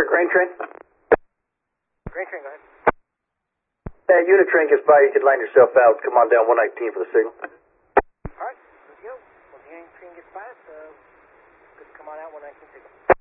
Crane Train? Crane Train, go ahead. Unit train gets by, you can line yourself out. Come on down 119 for the signal. Alright, let's go. When the unit train gets by us, just come on out 119 signal.